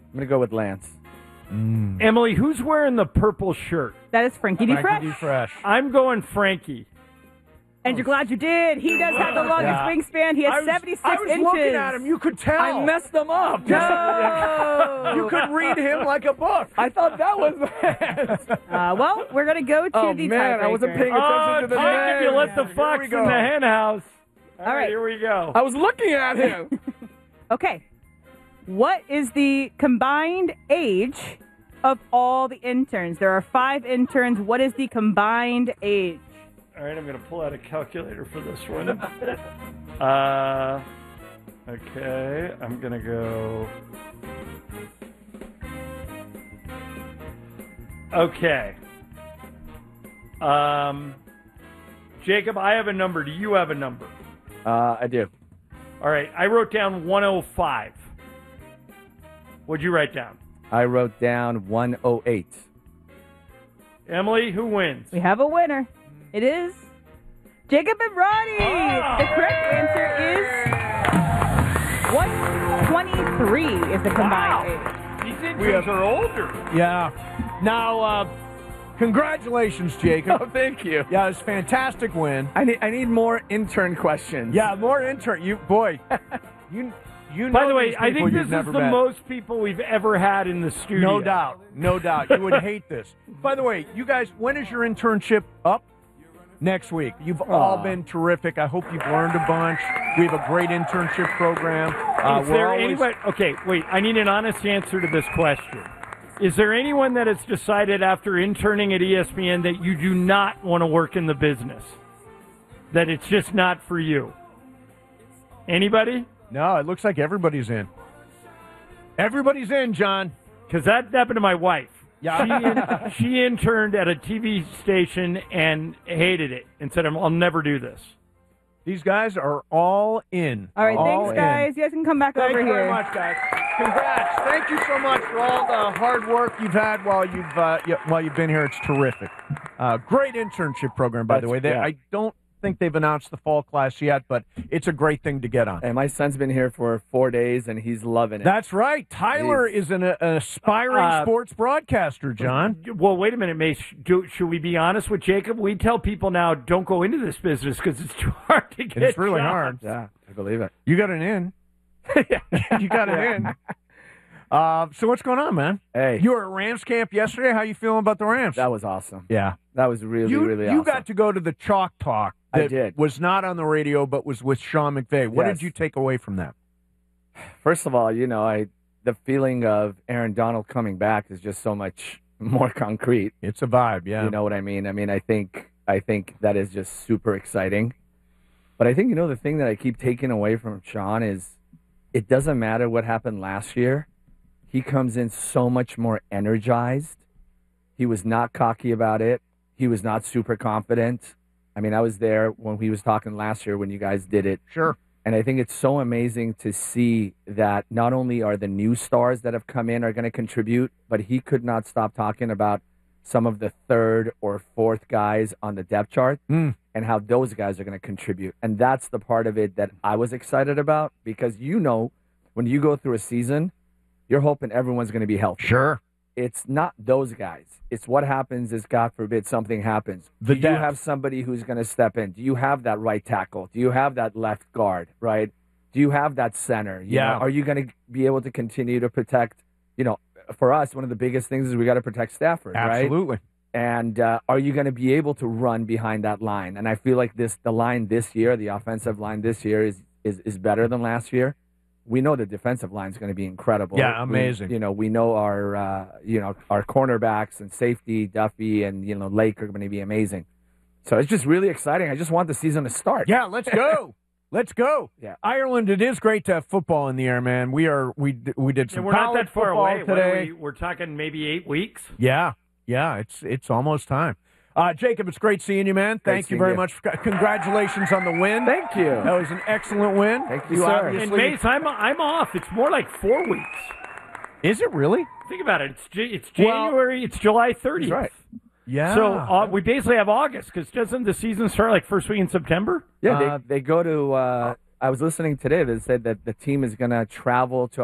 I'm going to go with Lance. Emily, who's wearing the purple shirt? That is Frankie D. Frankie D. Fresh. I'm going Frankie. And you're glad you did. He does have the longest wingspan. He has 76 I was inches. looking at him. You could tell. I messed them up. No. You could read him like a book. I thought that was Lance. Well, we're going to go to Oh, the man, I wasn't paying attention to the If you name. let the fox in the hen house. All right. Here we go. I was looking at him. Okay. What is the combined age of all the interns? There are 5 interns. What is the combined age? All right, I'm going to pull out a calculator for this one. Okay, I'm going to go... Okay. Jacob, I have a number. Do you have a number? I do. All right, I wrote down 105. What'd you write down? I wrote down 108. Emily, who wins? We have a winner. It is Jacob and Ronnie. The correct answer is 123 is the combined age. These interns are older. Yeah. Now, congratulations, Jacob. Oh, thank you. Yeah, it's a fantastic win. I need more intern questions. Yeah, more intern. You know. By the way, these I people think you've this is never the met. most people we've ever had in the studio. No doubt. You would hate this. By the way, you guys, when is your internship up? Next week. You've all been terrific. I hope you've learned a bunch. We have a great internship program. Is there anyone? Okay, wait. I need an honest answer to this question. Is there anyone that has decided after interning at ESPN that you do not want to work in the business? That it's just not for you? Anybody? No, it looks like everybody's in. Everybody's in, John. Because that happened to my wife. Yeah. She interned at a TV station and hated it and said, I'll never do this. These guys are all in. All right, All thanks, guys. in. You guys can come back Thank over you here. very much, guys. Congrats. Thank you so much for all the hard work you've had while you've been here. It's terrific. Great internship program, by the way. I don't think they've announced the fall class yet, but it's a great thing to get on. And my son's been here for 4 days, and he's loving it. That's right. Tyler is an aspiring sports broadcaster, John. Well, wait a minute, Mace. Should we be honest with Jacob? We tell people now, don't go into this business because it's too hard to get It's really jobs. hard. Yeah, I believe it. You got an in. You got an in. So what's going on, man? Hey. You were at Rams camp yesterday. How you feeling about the Rams? That was awesome. Yeah. That was really awesome. You got to go to the Chalk Talk that I did. was not on the radio but was with Sean McVay. What Yes. did you take away from that? First of all, the feeling of Aaron Donald coming back is just so much more concrete. It's a vibe, yeah. You know what I mean? I think that is just super exciting. But I think, the thing that I keep taking away from Sean is it doesn't matter what happened last year. He comes in so much more energized. He was not cocky about it. He was not super confident. I was there when he was talking last year when you guys did it. Sure. And I think it's so amazing to see that not only are the new stars that have come in are going to contribute, but he could not stop talking about some of the third or fourth guys on the depth chart and how those guys are going to contribute. And that's the part of it that I was excited about because when you go through a season, you're hoping everyone's going to be healthy. Sure. It's not those guys. It's what happens is, God forbid, something happens. The Do you depth. have somebody who's going to step in? Do you have that right tackle? Do you have that left guard, right? Do you have that center? You Yeah. know, are you going to be able to continue to protect, for us, one of the biggest things is we got to protect Stafford, right? Absolutely. And are you going to be able to run behind that line? And I feel like the line this year, the offensive line this year is better than last year. We know the defensive line is going to be incredible. Yeah, amazing. We know our cornerbacks and safety, Duffy and Lake are going to be amazing. So it's just really exciting. I just want the season to start. Yeah, let's go. Let's go. Yeah. Ireland, it is great to have football in the air, man. We did some And we're not college that far football away. today. We're talking maybe 8 weeks. Yeah, it's almost time. Jacob, it's great seeing you, man. Thank you seeing very you. much. Congratulations on the win. Thank you. That was an excellent win. Thank you, sir. And obviously- Mace, I'm off. It's more like 4 weeks. Is it really? Think about it. It's January. It's July 30th. That's right. Yeah. So we basically have August because doesn't the season start like first week in September? Yeah, they go to. I was listening today. They said that the team is going to travel to